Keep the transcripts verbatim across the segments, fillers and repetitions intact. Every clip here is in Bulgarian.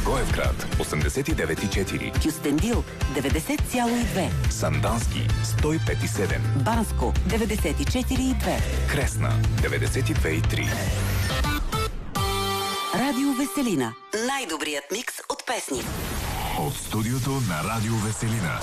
Благоевград осемдесет и девет и четири, Кюстендил деветдесет цяло и две, Сандански сто и пет и седем, Банско деветдесет и четири и две, Кресна деветдесет и две и три. Радио Веселина. Най-добрият микс от песни. От студиото на Радио Веселина.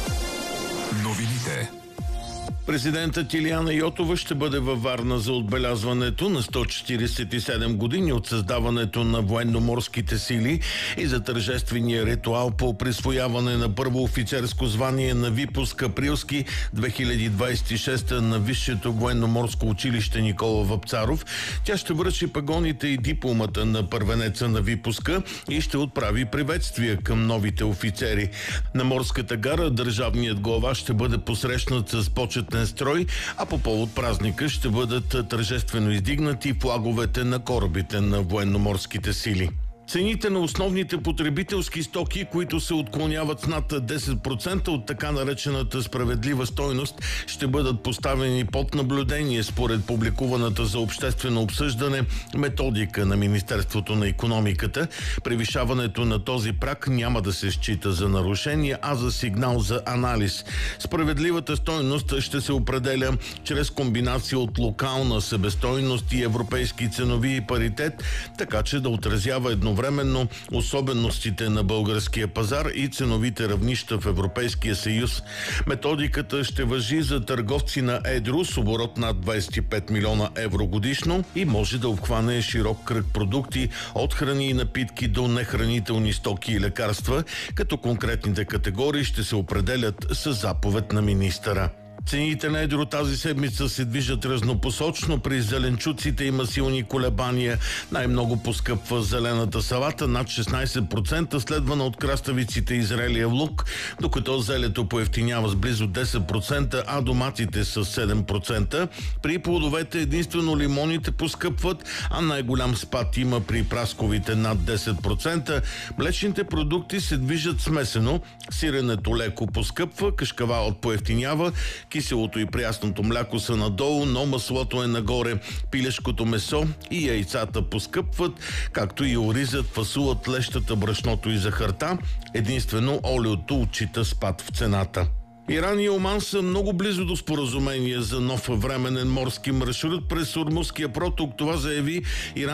Новините. Президентът Илияна Йотова ще бъде във Варна за отбелязването на сто четиридесет и седем години от създаването на военноморските сили и за тържествения ритуал по присвояване на първо офицерско звание на Випуск Априлски две хиляди двадесет и шеста на Висшето военноморско училище Никола Вапцаров. Тя ще връчи пагоните и дипломата на първенеца на Випуска и ще отправи приветствия към новите офицери. На морската гара държавният глава ще бъде посрещнат с почет строй, а по повод празника ще бъдат тържествено издигнати флаговете на корабите на военноморските сили. Цените на основните потребителски стоки, които се отклоняват с над десет процента от така наречената справедлива стойност, ще бъдат поставени под наблюдение според публикуваната за обществено обсъждане методика на Министерството на икономиката. Превишаването на този праг няма да се счита за нарушение, а за сигнал за анализ. Справедливата стойност ще се определя чрез комбинация от локална себестойност и европейски ценови паритет, така че да отразява едновременно Временно особеностите на българския пазар и ценовите равнища в Европейския съюз. Методиката ще важи за търговци на едро с оборот над двадесет и пет милиона евро годишно и може да обхване широк кръг продукти от храни и напитки до нехранителни стоки и лекарства, като конкретните категории ще се определят с заповед на министъра. Цените на едро тази седмица се движат разнопосочно. При зеленчуците има силни колебания. Най-много поскъпва зелената салата над шестнадесет процента, следвана от краставиците и зрелия лук, докато зелето поевтинява с близо десет процента, а доматите с седем процента. При плодовете единствено лимоните поскъпват, а най-голям спад има при прасковите над десет процента. Млечните продукти се движат смесено. Сиренето леко поскъпва, кашкавалът поевтинява, киселото и прясното мляко са надолу, но маслото е нагоре. Пилешкото месо и яйцата поскъпват, както и оризът, фасулът, лещата, брашното и захарта. Единствено олиото отчита спад в цената. Иран и Оман са много близо до споразумение за нов временен морски маршрут през Ормузския проток. Това заяви Иран